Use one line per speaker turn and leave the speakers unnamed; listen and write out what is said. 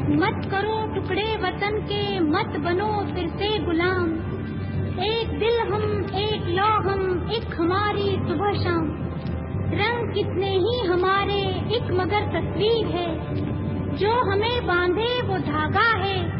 मत करो टुकड़े वतन के, मत बनो फिर से गुलाम। एक दिल हम, एक लौ हम, एक हमारी सुबह शाम। रंग कितने ही हमारे, एक मगर तस्वीर है। जो हमें बांधे वो धागा है,